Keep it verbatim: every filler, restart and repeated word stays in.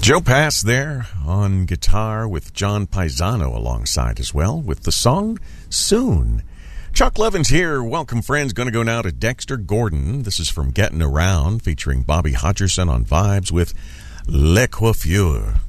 Joe Pass there on guitar with John Paisano alongside as well with the song Soon. Chuck Levin's here. Welcome, friends. Going to go now to Dexter Gordon. This is from Getting Around, featuring Bobby Hodgerson on Vibes with Le Coiffure.